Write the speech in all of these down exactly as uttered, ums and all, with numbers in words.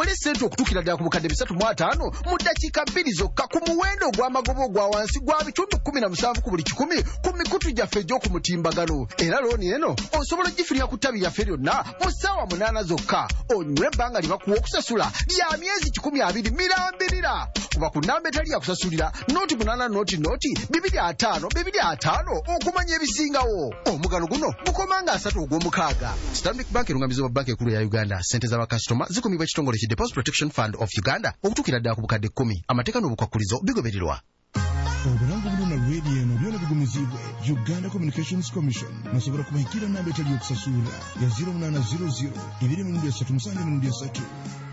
mufune sente okutukira ddala ku bukadde bisatu mu ataano mu ddakiika bbiri zokka ku muwendo ogw'amagobo ogwa wansi gwa bitundu kkumi na musanvu ku buli kikumi ku mikutu gyaffe egy'oku mutimbagano. Era looni eno osobola ogifulira ku ttabi yaffe lyonna mu ssaawa munaana zokka. Onywe ebbanga libakuwa okusasula lya myezi kikumi abiri mirambirira. Kuba ku nnamba etali yakusasulira nooti munaana nooti nooti bibiri ataano bibiri ataano okumanya ebisingawo. Omugalo guno gukomanga asatu ogw'omukaaga. Stanbic Bank erungamiza banka ekulu ya Uganda. Sente z'abakasitoma zikumibwa ekitongole ki Deposit Protection Fund of Uganda okutuukira ddala ku bukadde kkumi. Amateeka n'obukwakkulizo bigobererwa. Obulango buno na radio eno byona bigumizibwe Uganda Communications Commission nasobola kubahikira namba etali yokusasula ya zero munana zero zero ibiri mu esatu musange mu esatu.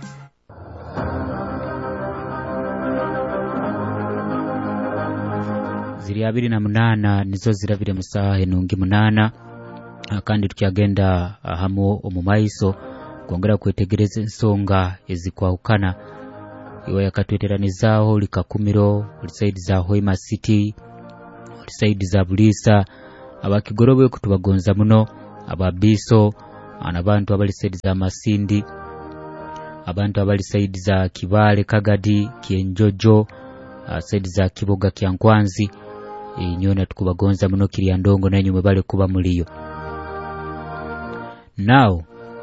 Ziri abiri na munana nizo zirabire mu ssaawa enungi munana. Kandi tukyagenda hamu omumaiso kwongera kwetegereza ensonga ezikwawukana iwe yakatweteranizaaho likakumiro olisaidi za Hoima City olisaidi za Bulisa abakigorobe kutubagonza muno ababiso anabantu abali saidi za Masindi abantu abali saidi za Kibale Kagadi Kienjojo saidi za Kiboga Kyankwanzi inyona tukubagonza muno Kiriandongo na nyume bale kuba muliyo. Now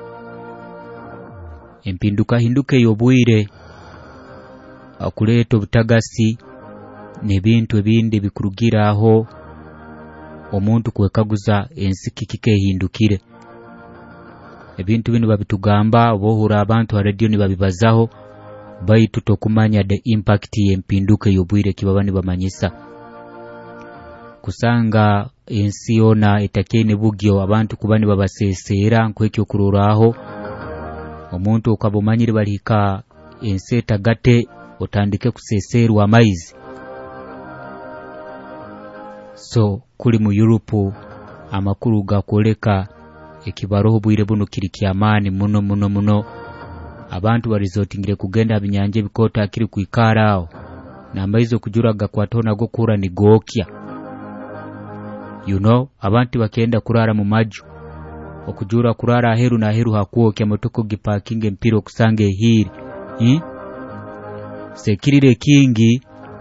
empinduka hinduke yobwire akuleeta obutagasi n'ebintu ebindi bikurugiraho omuntu kwekaguza ensikikike ehindukire. Ebintu bino babitugamba obohura abantu ha radio ni babibazaho baitu tokumanya the impact y'empinduka yobwire kibabani bamanyisa kusanga ensi yona etakene bugyo abantu kubani babasesera nkwekyo kururaho omuntu okabomanyire balika ensi etagate otandike kuseserwa amaizi. So kuli mu Europe amakuru gakoleka ekibaroho bwire buno kiri kyamani muno muno muno abantu barizotingire kugenda binyanje bikota akiri kuikarao na amaizo kujuraga kwatona go kura ni gokya. You know abantu bakenda kurara mu maju okujura kurara aheru na aheru hakuokya motoko gipakinge mpiro kusange hiri hmm? Sekirire kingi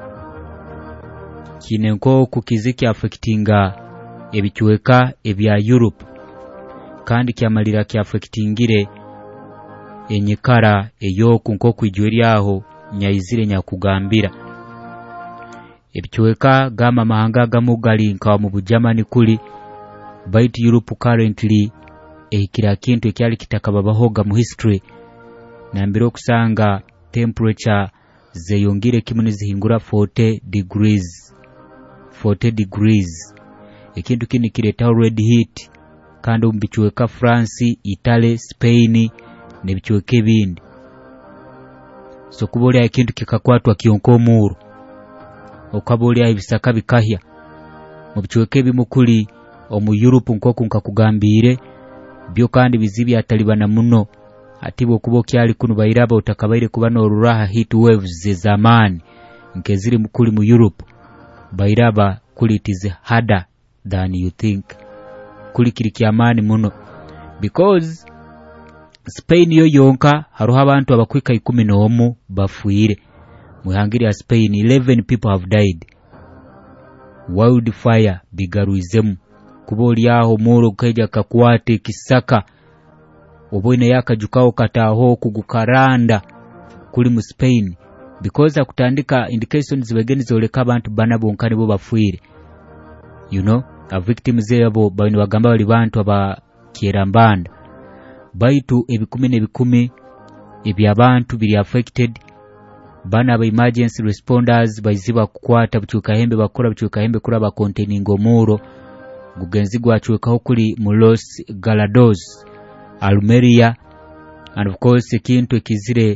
kinenko kukiziki affectinga ebichweka ebya Europe kandi kyamalira kya affectingire enyikara eyoku nko kwijweryaho nyayizire nyakugambira ebichweka gama mahanga gamugali nkawa mu Bujamani kuli baitu Europe currently ekira kintu ekyali kitakababahoga mu history nambiro kusanga temperature zeyongire kimuni zihingura forty degrees forty degrees ekintu kini kireta red heat kandi mbichweka France, Italy, Spain nebichweke bindi. So kubolya ekintu kikakwatwa kiyonko muru okabolya ebisaka bikahya mu bichweke bimukuli omu Europe nkoku nkakugambire byo kandi bizibi atalibana muno atibo kubo kyali kuno bayiraba utakabaire kuba no ruraha heat waves zamani nkeziri mukuli mu Europe bayiraba kuli it is harder than you think kuli kiri kyamani muno because Spain yo yonka haruha abantu abakwika ikumi n'omu bafuire muhangiri ya Spain eleven people have died. Wildfire bigaruizemu kuboli yaho moro keja kakwate kisaka oboine yakajukao kataho kugukaranda kuli mu Spain because akutandika indications zibegeni zoleka abantu banabonkani bo bafuire. You know a victim zebo bani bagamba bali bantu aba kierambanda baitu ebikumi nebikumi ebyabantu bili affected bana ba emergency responders baziba kukwata buchuka hembe bakora buchuka hembe kura ba containing omuro gugenzi gwachwekaho kuli mu Los Galados Almeria and of course ekintu ekizire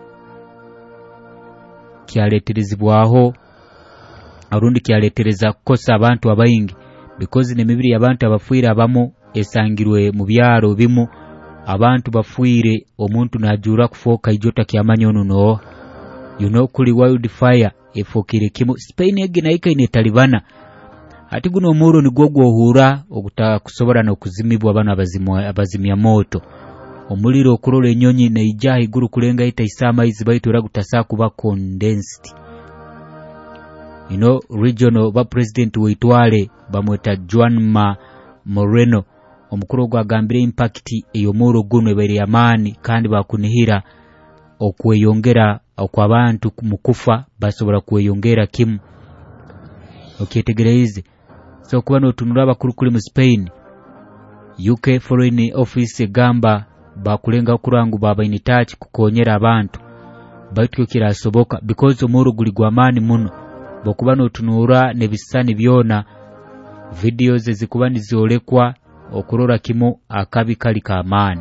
kyaleterezibwaho arundi kyaletereza kukosa abantu abayingi because ne mibiri yabantu abafuire abamo esangirwe mu byaro bimu abantu bafuire omuntu najura kufoka ijota kyamanyono no. You know kuli wildfire efokire kimu Spain egina ikaine talibana ati guno omuro ni gwo gwohura okutaka kusobora no kuzimibwa abana abazimwa abazimya moto omuliro okulola ennyonyi neijja iguru kulenga itaisa amaizi baitu ragutasa kuba condensed. You know, regional ba president weitwale bamweta Juan Ma Moreno omukuru gwagambire impact eyo muro gunwe bere yamani kandi bakunihira okweyongera okwabantu mukufa basobora kweyongera kimu okyetegereze. So kuba no tunura bakuru kuli mu Spain, U K Foreign Office gamba bakulenga kurangu baba in touch kukonyera abantu baitu kirasoboka because omuro guli gwamani muno bokuba no tunura nebisani byona videos ezikuba nizolekwa okurora kimu akabi kali kamani.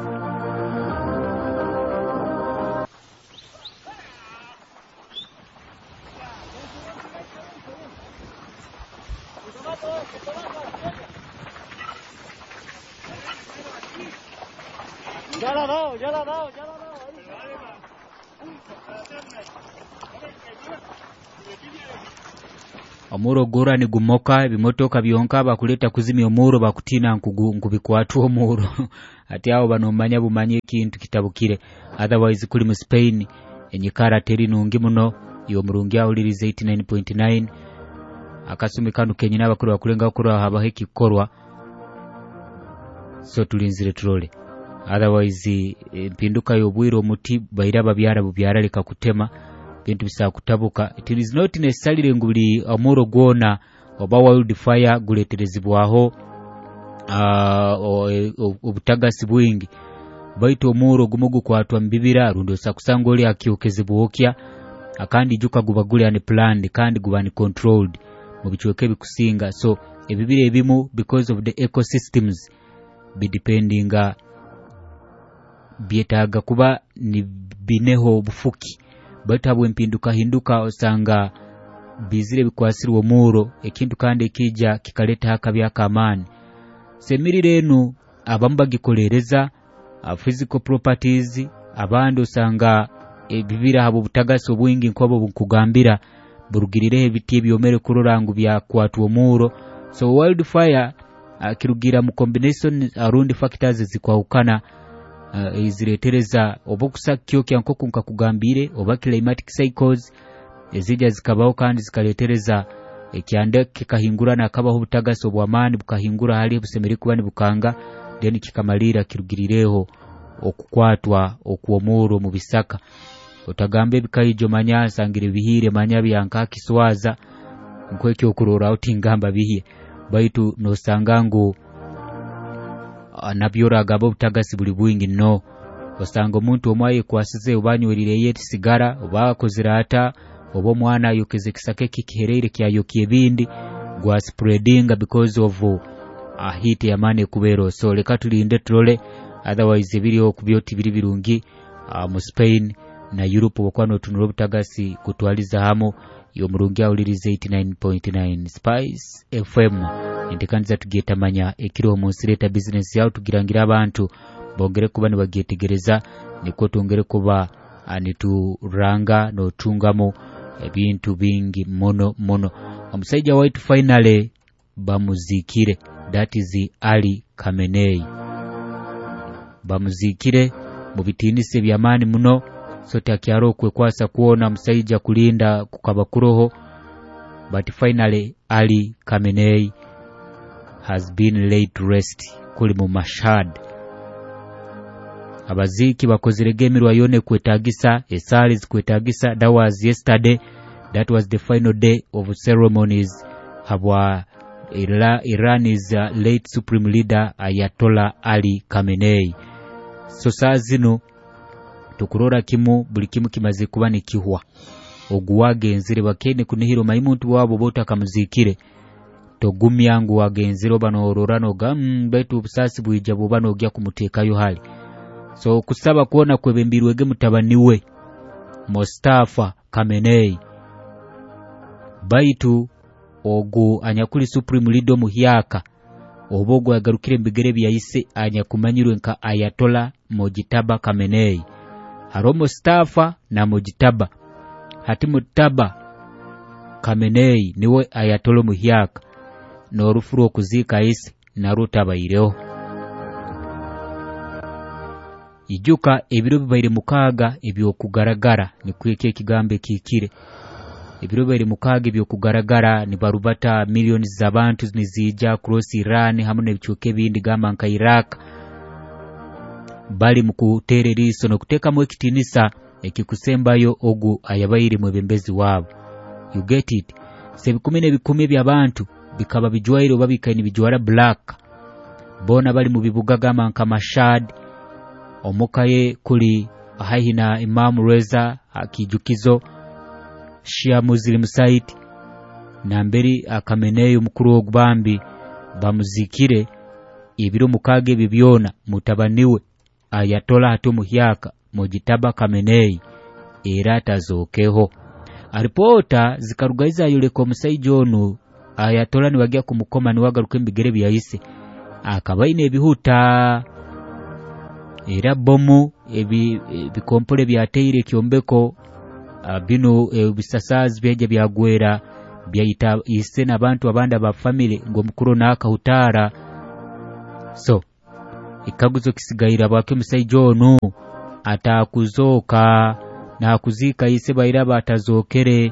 Ya la dao, ya la dao, ya la dao. Omuro gura ni gumoka bimotoka byonka bakuleta kuzimya omuro bakutina nkugu nkubikwatu omuro ati aho banomanya bumanye kintu kitabukire. Otherwise kuli mu Spain enyikara teri nungi muno yo murungi awulirize eighty-nine point nine akasumi kanu kenyina bakuru bakulenga okura habaho ekikorwa so tulinzire turole. Otherwise mpinduka yobwiro muti baira babyara bubyara leka kutema bintu bisa kutabuka. It is not necessarily nguli omuro gwona oba wildfire guleterezibwaho uh, obutagasi bwingi baitu omuro gumugu kwatwa mbibira rundo sakusanga oli akyokezibwokya akandi juka gubagule ane planned kandi gubani controlled mu bichweke bikusinga. So ebibire ebimu because of the ecosystems be depending bietaga kuba ni bineho bufuki baitu abwe mpinduka hinduka osanga bizire bikwasirwa omuro ekintu kandi ekija kikaleta akabya kamani. Semirire enu abamba gikolereza uh, physical properties abandi osanga ebibira habo butagasi obwingi nkobo bunkugambira burugirire ebiti byomere kurorangu bya kwatwa omuro. So wildfire uh, kirugira mu combination around factors zikwahukana uh, iziretereza obokusa kyokya nkoko nkakugambire oba climatic cycles ezija zikabaho kandi zikaletereza ekyande kikahingura nakabaho butagasi obwamani bukahingura hali busemeri kubani bukanga then kikamalira kirugirireho okukwatwa okuomuro mu bisaka otagambe bikayijo manya sangire bihire manya byanka kiswaza nkweke okurora utingamba bihiye baitu no sangangu anabyora gabo butagasi buli bwingi no osanga omuntu omwaye kwasize ubanywerire yeti sigara obakozirata obo mwana yokeze kisake kikiherere kya yokiebindi gwa spreading because of a heat ya mane kubero. So leka tulinde trole otherwise biri okubyoti biri birungi uh, mu Spain na Europe bokwano tunuro butagasi kutwaliza hamo yo murungi awulirize eighty-nine point nine Spice F M indikanza tugeta manya ekiro mu sireta business yao tugirangira abantu bongere kuba ni bagyetegereza niko tongere kuba anituranga no tungamo ebintu bingi mono mono. Omusajja waitu finally bamuzikire, that is Ali Khamenei bamuzikire mu bitinise byamani muno. Sote akyaro kwekwasa kuona musajja kulinda kukabakuroho but finally Ali Khamenei has been laid to rest kuli mu Mashhad. Abaziki bakoziregemirwa yone kwetagisa esali zikwetagisa. That was yesterday, that was the final day of ceremonies habwa Iran's uh, late supreme leader Ayatollah Ali Khamenei. So saa zino tukurora kimu buli kimu kimaze kuba ni kihwa oguwagenzire bakene kunihiro maimuntu wabo bota kamuzikire togumyangu wagenziro bano ororano gam betu busasi bwija bubano ogya kumutekayo hali. So kusaba kuona kwebembirwege mutabaniwe Mustafa Khamenei baitu ogu anyakuli supreme leader muhyaka obogo agarukire mbigere byayise anyakumanyirwe nka Ayatollah Mojtaba Khamenei. Haro Mustafa na Mojtaba hati Mujtaba Khamenei niwe Ayatollah muhyaka no rufuro kuzika isi na rutaba ireo. ijuka ebiro bibaire mukaga ebyo kugaragara ni kweke kigambe kikire ebiro bibaire mukaga ebyo kugaragara ni barubata milioni z'abantu nizija cross Iran hamwe n'ebicuke bindi gamba nka Iraq bali mukutereriso no kuteka mu ekitinisa ekikusembayo ogu ayabaire mu bembezi wabo. You get it? Sebikumi ne bikumi by'abantu bikaba bijwairo babikaini bijwara black bona bali mu bibuga gamba nka Mashhad omukaye kuli ahina Imam Reza akijukizo Shia Muslim site na mberi akameneyo mukuru ogubambi bamuzikire ibiro mukage bibyona mutabaniwe Ayatola hatumu hyaka mujitaba Khamenei era tazokeho. Aripota zikarugaiza yule ko musaijono Ayatola ni wagia kumukoma ni wagaruke mbigere byahise akabaine ebihuta era bomu ebi bikompole byateire kyombeko bino bisasazi byeje byagwera byayita ise nabantu abanda ba family ngo mukuru naka hutara. So ikaguzo kisigaira bwake musaijono atakuzoka na kuzika ise baira batazokere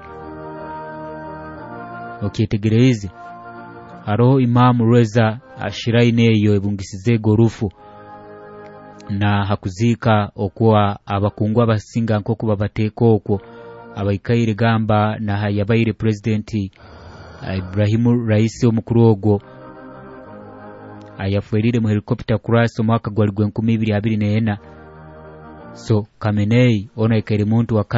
okitegereze aro Imam Reza ashiraine iyo ebungisize gorufu na hakuzika okwa abakungwa basinga nkoko babateko okwo abaikaire gamba na hayabaire president Ibrahim Raisi omukuru ogwo ayafuerire mu helicopter crash omwaka gwa enkumi ibiri abiri n'ena. So Khamenei ona ikaire muntu wa